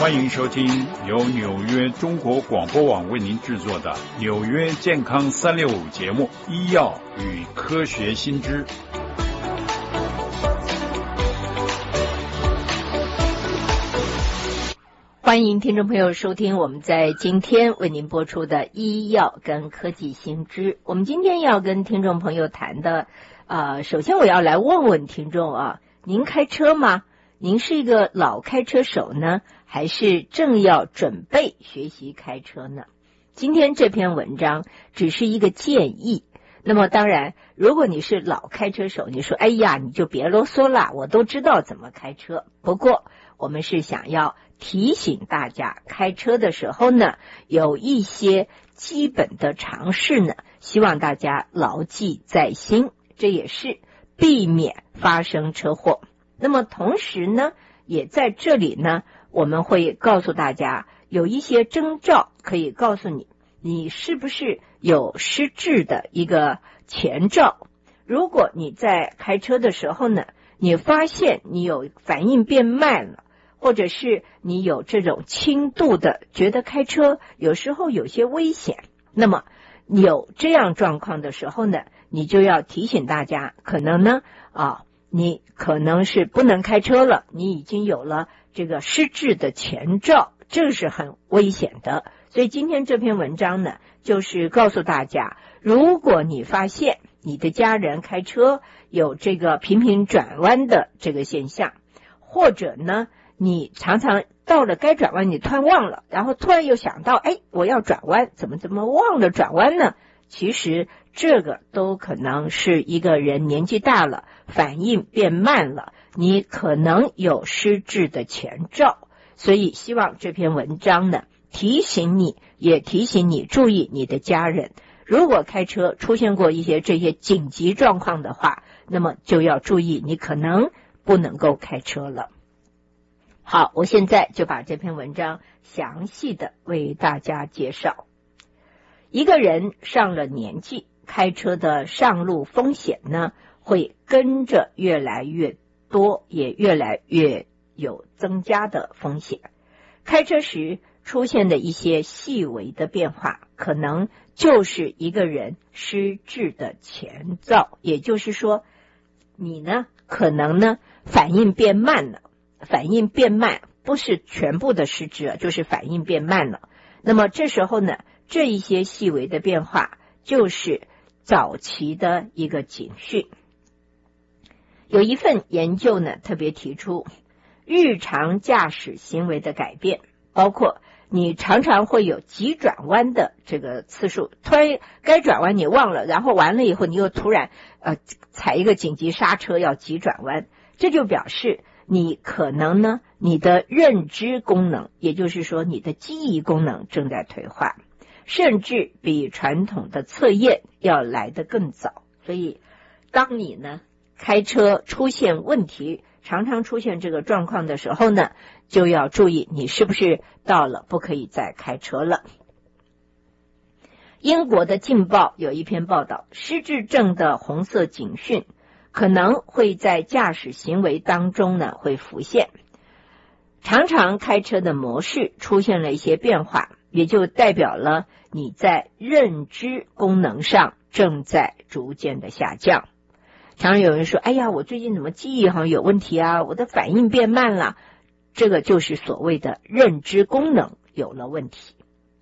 欢迎收听由纽约中国广播网为您制作的纽约健康365节目，医药与科学新知。 欢迎听众朋友收听我们在今天为您播出的医药跟科技新知。我们今天要跟听众朋友谈的首先我要来问问听众啊，您开车吗？您是一个老开车手呢，还是正要准备学习开车呢？今天这篇文章只是一个建议。那么当然，如果你是老开车手，你说哎呀你就别啰嗦了，我都知道怎么开车。不过我们是想要提醒大家，开车的时候呢，有一些基本的常识呢，希望大家牢记在心，这也是避免发生车祸。那么同时呢，也在这里呢，我们会告诉大家有一些征兆可以告诉你，你是不是有失智的一个前兆。如果你在开车的时候呢，你发现你有反应变慢了，或者是你有这种轻度的觉得开车有时候有些危险，那么有这样状况的时候呢，你就要提醒大家，可能呢你可能是不能开车了，你已经有了这个失智的前兆，这是很危险的。所以今天这篇文章呢，就是告诉大家，如果你发现你的家人开车有这个频频转弯的这个现象，或者呢你常常到了该转弯你突然忘了，然后突然又想到我要转弯，怎么忘了转弯呢？其实这个都可能是一个人年纪大了，反应变慢了，你可能有失智的前兆。所以希望这篇文章呢，提醒你，也提醒你注意你的家人，如果开车出现过一些这些紧急状况的话，那么就要注意，你可能不能够开车了。好，我现在就把这篇文章详细的为大家介绍。一个人上了年纪，开车的上路风险呢，会跟着越来越多，也越来越有增加的风险。开车时出现的一些细微的变化，可能就是一个人失智的前兆。也就是说，你呢可能呢反应变慢了，反应变慢不是全部的失智，就是反应变慢了。那么这时候呢，这一些细微的变化就是早期的一个警讯。有一份研究呢，特别提出日常驾驶行为的改变，包括你常常会有急转弯的这个次数，突然该转弯你忘了，然后完了以后你又突然踩一个紧急刹车要急转弯，这就表示你可能呢你的认知功能，也就是说你的记忆功能正在退化，甚至比传统的测验要来得更早。所以当你呢开车出现问题，常常出现这个状况的时候呢，就要注意你是不是到了不可以再开车了。英国的《镜报》有一篇报道，失智症的红色警讯可能会在驾驶行为当中呢会浮现，常常开车的模式出现了一些变化，也就代表了你在认知功能上正在逐渐的下降。常常有人说，哎呀我最近怎么记忆好像有问题啊，我的反应变慢了，这个就是所谓的认知功能有了问题。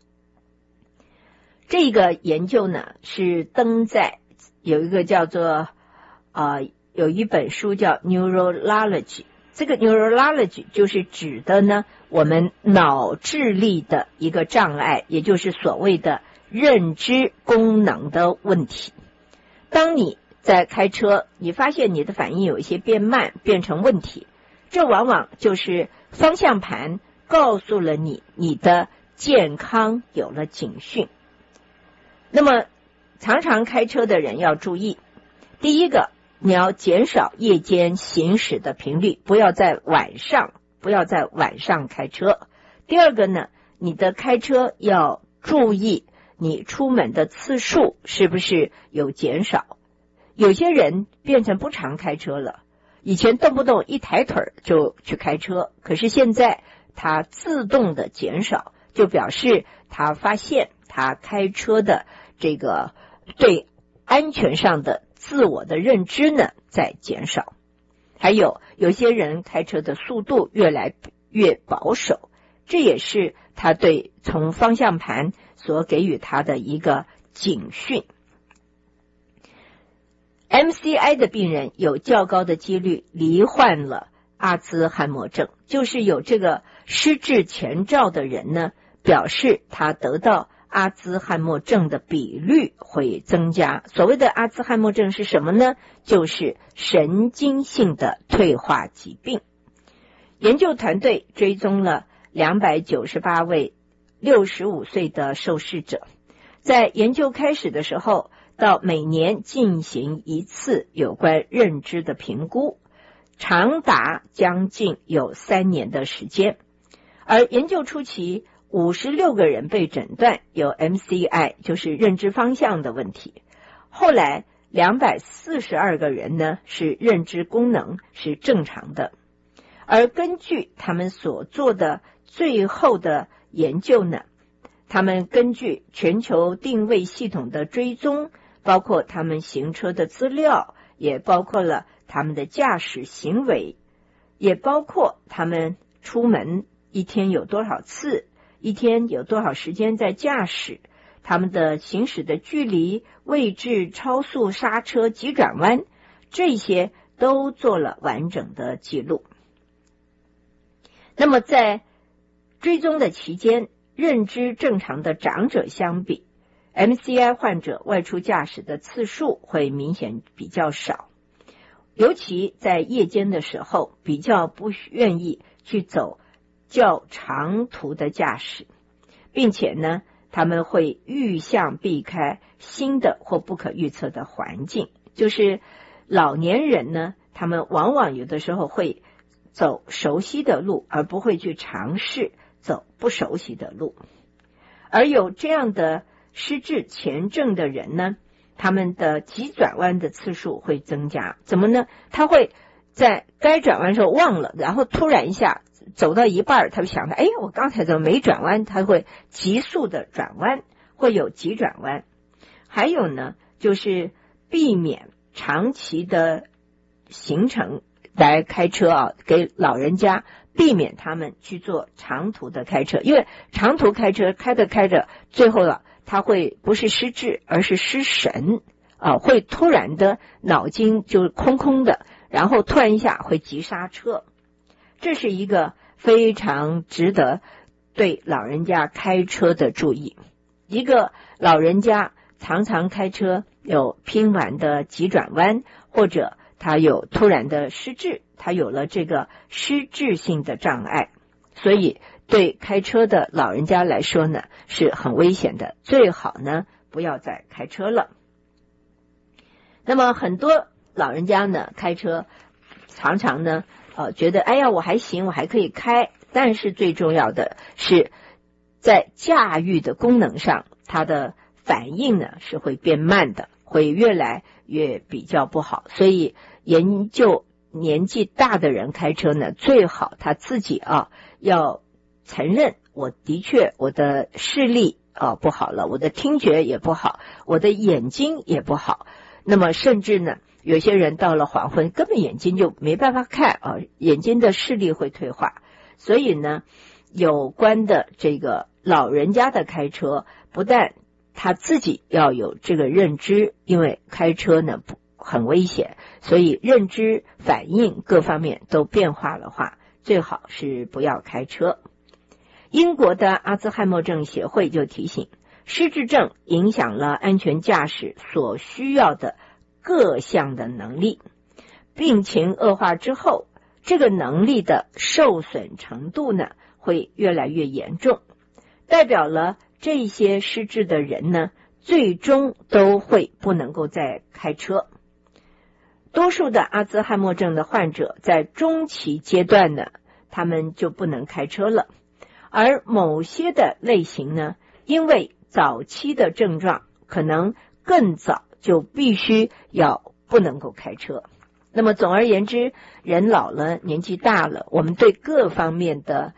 这个研究呢是登在有一个叫做有一本书叫 Neurology， 这个 Neurology 就是指的呢我们脑智力的一个障碍，也就是所谓的认知功能的问题。当你在开车，你发现你的反应有一些变慢，变成问题，这往往就是方向盘告诉了你你的健康有了警讯。那么常常开车的人要注意，第一个，你要减少夜间行驶的频率，不要在晚上开车。第二个呢，你的开车要注意你出门的次数是不是有减少。有些人变成不常开车了，以前动不动一抬腿就去开车，可是现在它自动的减少，就表示他发现他开车的这个对安全上的自我的认知呢在减少。还有些人开车的速度越来越保守，这也是他对从方向盘所给予他的一个警讯。MCI 的病人有较高的几率罹患了阿兹海默症，就是有这个失智前兆的人呢，表示他得到阿兹海默症的比率会增加。所谓的阿兹海默症是什么呢？就是神经性的退化疾病。研究团队追踪了298位65岁的受试者，在研究开始的时候到每年进行一次有关认知的评估，长达将近有3年的时间。而研究初期56个人被诊断有 MCI， 就是认知方向的问题。后来242个人呢是认知功能是正常的。而根据他们所做的最后的研究呢，他们根据全球定位系统的追踪，包括他们行车的资料，也包括了他们的驾驶行为，也包括他们出门一天有多少次，一天有多少时间在驾驶，他们的行驶的距离、位置、超速、刹车、急转弯，这些都做了完整的记录。那么在追踪的期间，认知正常的长者相比， MCI 患者外出驾驶的次数会明显比较少，尤其在夜间的时候比较不愿意去走较长途的驾驶，并且呢他们会预向避开新的或不可预测的环境。就是老年人呢，他们往往有的时候会走熟悉的路，而不会去尝试走不熟悉的路。而有这样的失智前症的人呢，他们的急转弯的次数会增加。怎么呢？他会在该转弯的时候忘了，然后突然一下走到一半，他会想到我刚才怎么没转弯，他会急速的转弯，会有急转弯。还有呢，就是避免长期的行程来开车给老人家避免他们去做长途的开车，因为长途开车开着最后他会不是失智，而是失神会突然的脑筋就空空的，然后突然一下会急刹车。这是一个非常值得对老人家开车的注意。一个老人家常常开车有频繁的急转弯，或者他有突然的失智，他有了这个失智性的障碍，所以对开车的老人家来说呢是很危险的，最好呢不要再开车了。那么很多老人家呢开车常常呢觉得我还行，我还可以开，但是最重要的是在驾驭的功能上，他的反应呢是会变慢的，会越来越比较不好。所以研究年纪大的人开车呢，最好他自己要承认，我的确我的视力不好了，我的听觉也不好，我的眼睛也不好。那么甚至呢有些人到了黄昏根本眼睛就没办法看眼睛的视力会退化。所以呢有关的这个老人家的开车，不但他自己要有这个认知，因为开车呢很危险，所以认知反应各方面都变化的话，最好是不要开车。英国的阿兹海默症协会就提醒，失智症影响了安全驾驶所需要的各项的能力，病情恶化之后，这个能力的受损程度呢会越来越严重，代表了这些失智的人呢最终都会不能够再开车。多数的阿兹海默症的患者在中期阶段呢，他们就不能开车了，而某些的类型呢，因为早期的症状可能更早就必须要不能够开车。那么总而言之，人老了，年纪大了，我们对各方面的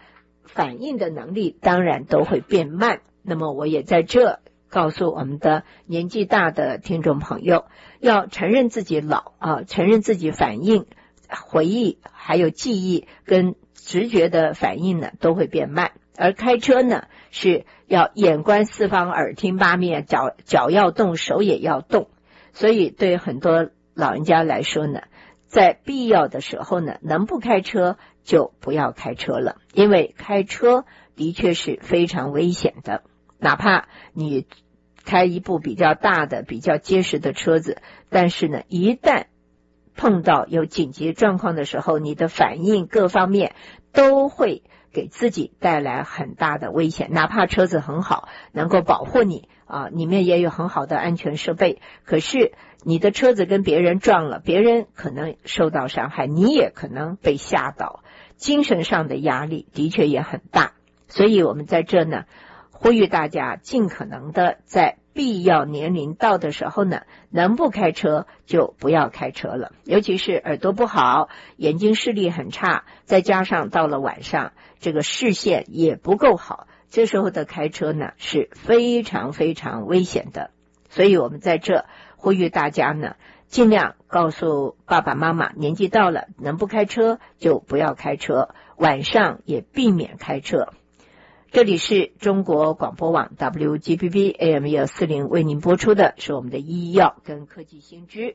反应的能力当然都会变慢。那么我也在这告诉我们的年纪大的听众朋友，要承认自己老承认自己反应、回忆还有记忆跟直觉的反应呢都会变慢。而开车呢是要眼观四方，耳听八面，脚要动，手也要动。所以对很多老人家来说呢，在必要的时候呢，能不开车就不要开车了，因为开车的确是非常危险的。哪怕你开一部比较大的、比较结实的车子，但是呢，一旦碰到有紧急状况的时候，你的反应各方面都会给自己带来很大的危险。哪怕车子很好，能够保护你里面也有很好的安全设备，可是你的车子跟别人撞了，别人可能受到伤害，你也可能被吓倒，精神上的压力的确也很大。所以我们在这呢呼吁大家尽可能的在必要年龄到的时候呢，能不开车就不要开车了。尤其是耳朵不好，眼睛视力很差，再加上到了晚上这个视线也不够好，这时候的开车呢是非常非常危险的。所以我们在这呼吁大家呢，尽量告诉爸爸妈妈，年纪到了能不开车就不要开车，晚上也避免开车。这里是中国广播网 WGBB AM 140为您播出的是我们的医药跟科技新知。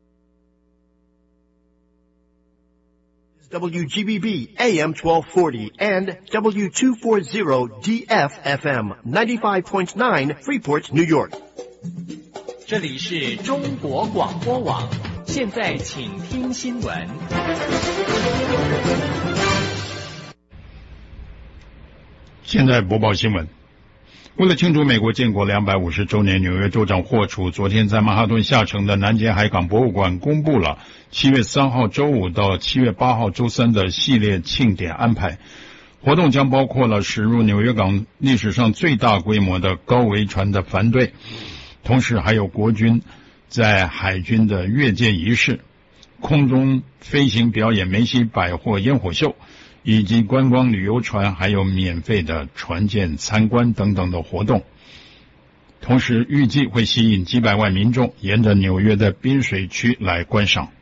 WGBB AM 1240 and W240 DFFM 95.9 Freeport, New York。 这里是中国广播网，现在请听新闻。 现在播报新闻。为了庆祝美国建国250周年，纽约州长霍楚昨天在曼哈顿下城的南捷海港博物馆公布了7月3号周五到7月8号周三的系列庆典安排。活动将包括了驶入纽约港历史上最大规模的高桅船的帆队，同时还有国军在海军的阅舰仪式、空中飞行表演、梅西百货烟火秀，以及观光旅游船，还有免费的船舰参观等等的活动。同时预计会吸引几百万民众沿着纽约的滨水区来观赏。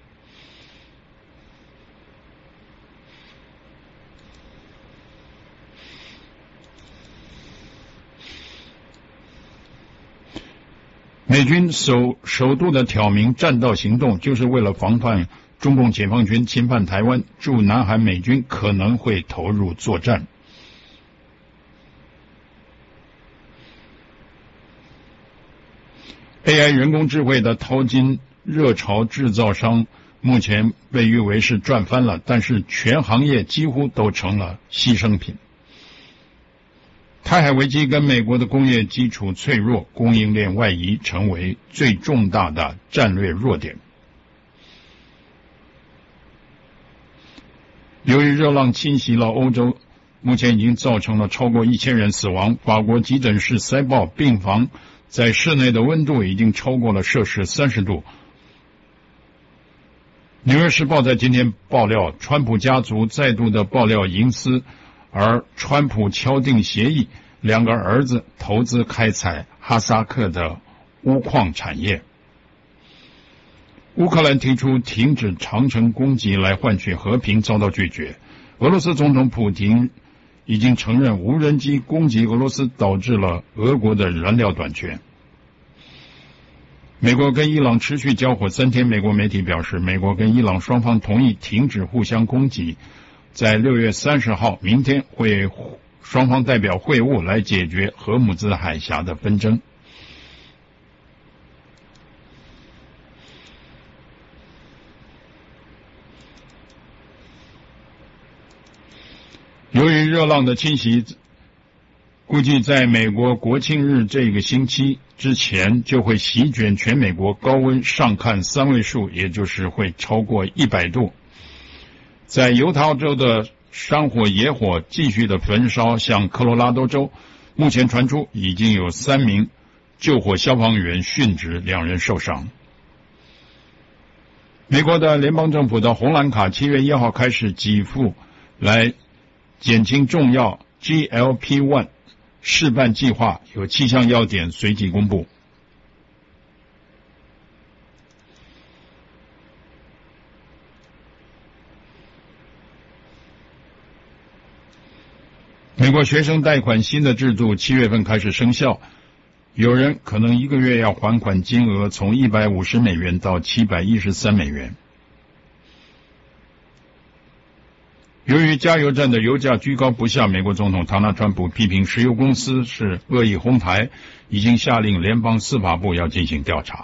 美军首度的挑明战斗行动，就是为了防范中共解放军侵犯台湾，驻南韩美军可能会投入作战。AI 人工智慧的淘金热潮制造商目前被誉为是赚翻了，但是全行业几乎都成了牺牲品。台海危机跟美国的工业基础脆弱、供应链外移成为最重大的战略弱点。由于热浪侵袭了欧洲，目前已经造成了超过1000人死亡。法国急诊室塞报病房在室内的温度已经超过了摄氏30度。纽约时报在今天爆料，川普家族再度的爆料营私，而川普敲定协议，2个儿子投资开采哈萨克的钨矿产业。乌克兰提出停止长城攻击来换取和平，遭到拒绝。俄罗斯总统普京已经承认无人机攻击俄罗斯导致了俄国的燃料短缺。美国跟伊朗持续交火3天，美国媒体表示，美国跟伊朗双方同意停止互相攻击，在6月30号明天会双方代表会晤来解决荷姆兹海峡的纷争。由于热浪的侵袭，估计在美国国庆日这个星期之前就会席卷全美国，高温上看3位数，也就是会超过100度。在犹他州的山火野火继续的焚烧向科罗拉多州，目前传出已经有3名救火消防员殉职，2人受伤。美国的联邦政府的红蓝卡7月1号开始给付，来减轻重要 GLP-1 试办计划有7项要点随即公布。美国学生贷款新的制度7月份开始生效，有人可能1个月要还款金额从150美元到713美元。由于加油站的油价居高不下，美国总统唐纳川普批评石油公司是恶意哄抬，已经下令联邦司法部要进行调查。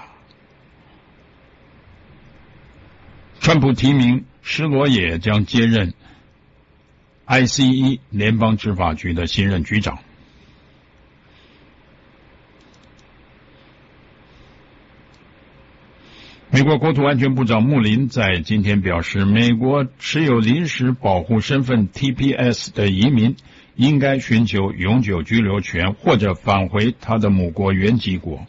川普提名施罗也将接任ICE 联邦执法局的新任局长。美国国土安全部长穆林在今天表示，美国持有临时保护身份 TPS 的移民应该寻求永久居留权或者返回他的母国原籍国。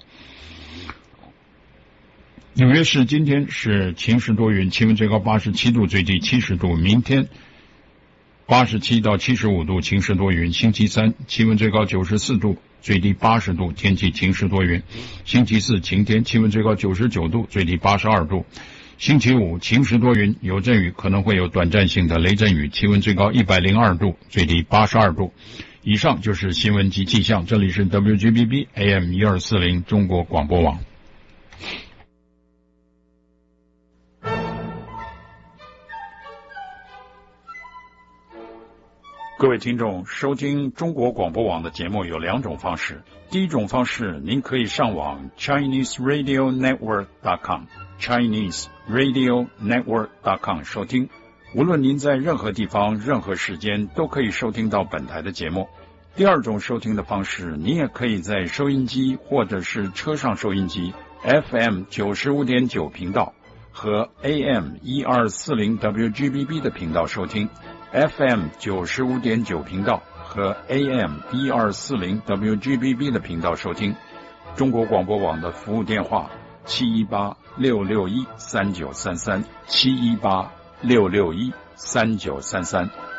纽约市今天是晴时多云，气温最高87度，最低70度，明天87到75度，晴时多云。星期三气温最高94度，最低80度，天气晴时多云。星期四晴天，气温最高99度，最低82度。星期五晴时多云，有阵雨，可能会有短暂性的雷阵雨，气温最高102度，最低82度。以上就是新闻及气象，这里是 WGBB AM 1240中国广播网。各位听众，收听中国广播网的节目有2种方式。第一种方式，您可以上网 ChineseRadioNetwork.com ChineseRadioNetwork.com 收听。无论您在任何地方、任何时间，都可以收听到本台的节目。第二种收听的方式，您也可以在收音机或者是车上收音机 FM 95.9频道和 AM 1240 WGBB 的频道收听。FM 95.9频道和 AM 1240 WGBB 的频道收听。中国广播网的服务电话718-661-3933 718-661-3933。